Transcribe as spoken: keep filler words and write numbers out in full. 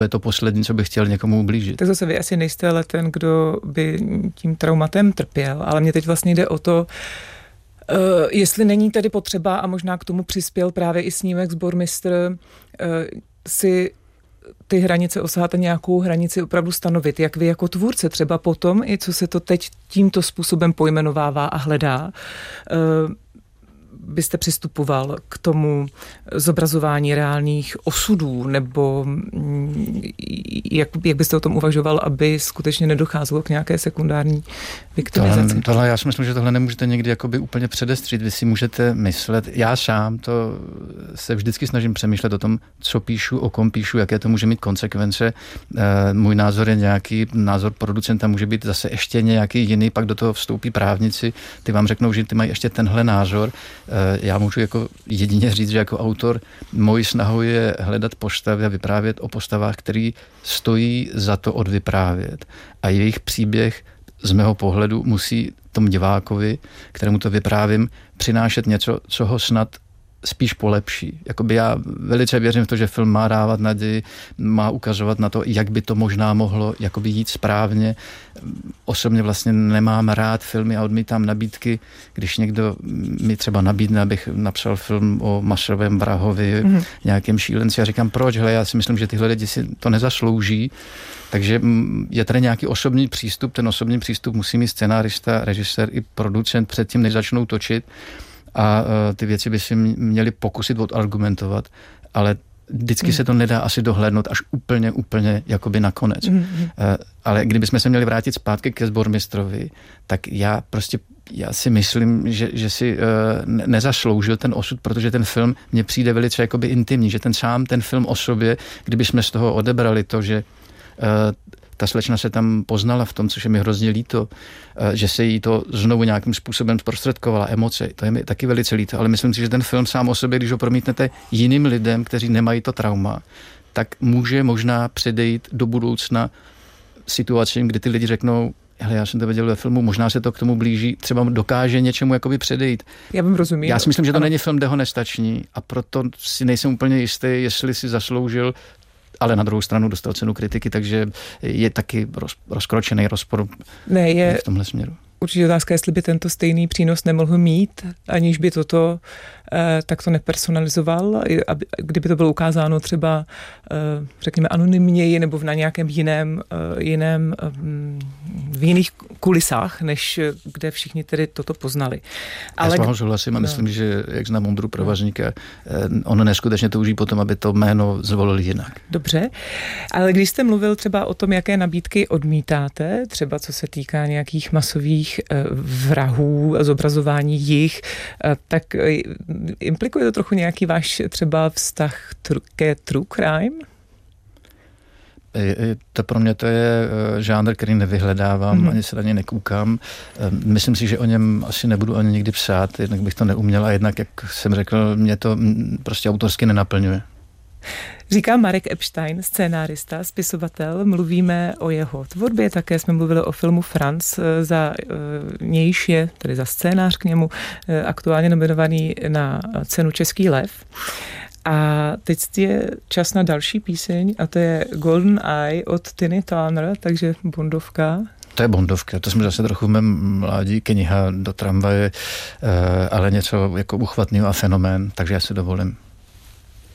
To je to poslední, co bych chtěl někomu ublížit. Tak zase vy asi nejste ale ten, kdo by tím traumatem trpěl, ale mě teď vlastně jde o to, uh, jestli není tedy potřeba, a možná k tomu přispěl právě i snímek Sbormistr, uh, si ty hranice osahat a nějakou hranici opravdu stanovit, jak vy jako tvůrce třeba potom, i co se to teď tímto způsobem pojmenovává a hledá, uh, byste přistupoval k tomu zobrazování reálných osudů, nebo jak, jak byste o tom uvažoval, aby skutečně nedocházelo k nějaké sekundární viktimizaci? Tohle, tohle, já si myslím, že tohle nemůžete někdy jakoby úplně předestřít. Vy si můžete myslet, já sám to se vždycky snažím přemýšlet o tom, co píšu, o kom píšu, jaké to může mít konsekvence. E, můj názor je nějaký, názor producenta může být zase ještě nějaký jiný, pak do toho vstoupí právníci, ty vám řeknou, že ty mají ještě tenhle názor. Já můžu jako jedině říct, že jako autor mojí snahou je hledat postavy a vyprávět o postavách, které stojí za to odvyprávět. A jejich příběh z mého pohledu musí tomu divákovi, kterému to vyprávím, přinášet něco, co ho snad spíš polepší. Jakoby já velice věřím v to, že film má dávat naději, má ukazovat na to, jak by to možná mohlo jakoby jít správně. Osobně vlastně nemám rád filmy a odmítám nabídky, když někdo mi třeba nabídne, abych napsal film o masovém vrahovi, mm. nějakém šílenci. Já říkám, proč? Hele, já si myslím, že tyhle lidi si to nezaslouží. Takže je tady nějaký osobní přístup. Ten osobní přístup musí mít scenárista, režisér i producent předtím, než začnou točit. A uh, ty věci by si měli pokusit odargumentovat, ale vždycky mm. se to nedá asi dohlédnout až úplně, úplně jakoby nakonec. Mm. Uh, ale kdybychom se měli vrátit zpátky ke Sbormistrovi, tak já prostě, já si myslím, že, že si uh, nezasloužil ten osud, protože ten film mně přijde velice jakoby intimní, že ten sám ten film o sobě, kdybychom z toho odebrali to, že uh, ta slečna se tam poznala v tom, což je mi hrozně líto, že se jí to znovu nějakým způsobem zprostředkovala, emoce. To je mi taky velice líto, ale myslím si, že ten film sám o sobě, když ho promítnete jiným lidem, kteří nemají to trauma, tak může možná předejít do budoucna situacím, kdy ty lidi řeknou, hele, já jsem to viděl ve filmu, možná se to k tomu blíží, třeba dokáže něčemu jakoby předejít. Já vám rozumím. Já si myslím, že to ano. není film dehonestační a proto si nejsem úplně jistý, jestli si zasloužil, ale na druhou stranu dostal cenu kritiky, takže je taky roz, rozkročený rozpor ne, je v tomhle směru. Určitě otázka, jestli by tento stejný přínos nemohl mít, aniž by toto eh, takto nepersonalizoval, aby, kdyby to bylo ukázáno třeba, eh, řekněme, anonymněji nebo na nějakém jiném, eh, jiném eh, v jiných kulisách, než kde všichni tedy toto poznali. Ale já s vámi souhlasím a no. myslím, že jak znám Ondru Provařníka, eh, on neskutečně touží potom, aby to jméno zvolil jinak. Dobře, ale když jste mluvil třeba o tom, jaké nabídky odmítáte, třeba co se týká nějakých masových vrahů, zobrazování jich, tak implikuje to trochu nějaký váš třeba vztah ke true crime? To pro mě to je žánr, který nevyhledávám, mm-hmm. ani se na něj nekoukám. Myslím si, že o něm asi nebudu ani nikdy psát, jednak bych to neuměl a jednak, jak jsem řekl, mě to prostě autorsky nenaplňuje. Říká Marek Epstein, scénárista, spisovatel. Mluvíme o jeho tvorbě, také jsme mluvili o filmu Franz, za nějž je, tedy za scénář k němu, aktuálně nominovaný na cenu Český lev. A teď je čas na další píseň a to je Golden Eye od Tiny Turner, takže bondovka. To je bondovka, to jsme zase trochu v mém mládí, kniha do tramvaje, ale něco jako uchvatného a fenomén, takže já si dovolím.